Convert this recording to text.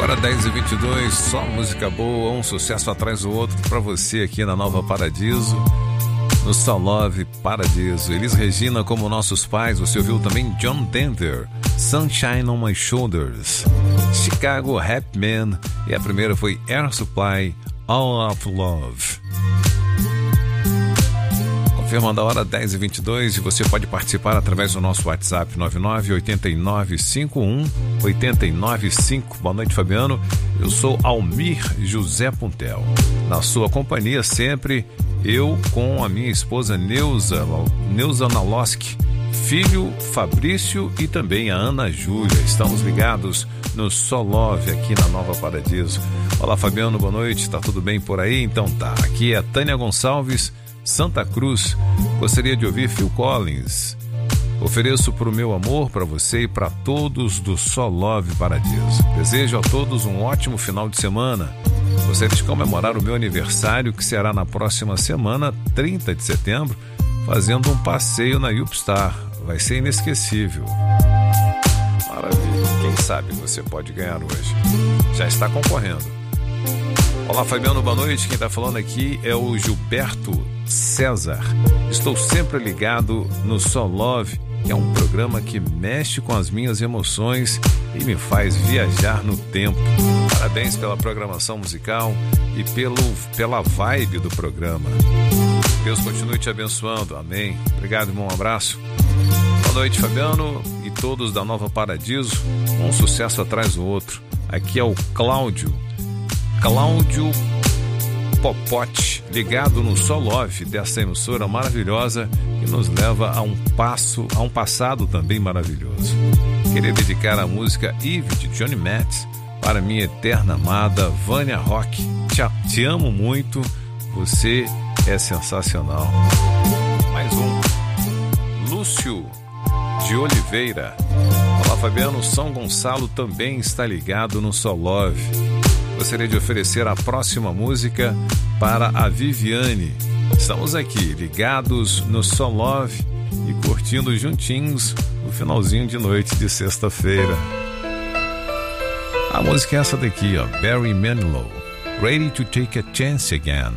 Agora 10h22, só música boa, um sucesso atrás do outro pra você aqui na Nova Paradiso, no Soul Love Paradiso. Elis Regina, Como Nossos Pais, você ouviu também John Denver, Sunshine on My Shoulders, Chicago Rap Man, e a primeira foi Air Supply, All of Love. Confirmando a hora 10h22, e você pode participar através do nosso WhatsApp 9989518995. Boa noite, Fabiano. Eu sou Almir José Puntel. Na sua companhia sempre, eu com a minha esposa Neuza Naloski, filho Fabrício e também a Ana Júlia. Estamos ligados no Soul Love aqui na Nova Paradiso. Olá, Fabiano, boa noite. Tá tudo bem por aí? Então tá. Aqui é a Tânia Gonçalves, Santa Cruz. Gostaria de ouvir Phil Collins. Ofereço pro meu amor, para você e para todos do Soul Love Paradiso. Desejo a todos um ótimo final de semana. Gostaria de comemorar o meu aniversário, que será na próxima semana, 30 de setembro, fazendo um passeio na Upstar. Vai ser inesquecível. Maravilha. Quem sabe você pode ganhar hoje. Já está concorrendo. Olá, Fabiano, boa noite. Quem está falando aqui é o Gilberto César. Estou sempre ligado no Soul Love, que é um programa que mexe com as minhas emoções e me faz viajar no tempo. Parabéns pela programação musical e pela vibe do programa. Deus continue te abençoando. Amém. Obrigado, irmão. Um abraço. Boa noite, Fabiano e todos da Nova Paradiso. Um sucesso atrás do outro. Aqui é o Cláudio Popote, ligado no Soul Love dessa emissora maravilhosa que nos leva a um passado também maravilhoso. Queria dedicar a música Eve de Johnny Mathis para minha eterna amada Vânia Rock. Te amo muito, você é sensacional. Mais um, Lúcio de Oliveira. Olá, Fabiano, São Gonçalo também está ligado no Soul Love. Gostaria de oferecer a próxima música para a Viviane. Estamos aqui ligados no Soul Love e curtindo juntinhos o finalzinho de noite de sexta-feira. A música é essa daqui, ó, Barry Manilow, Ready to Take a Chance Again.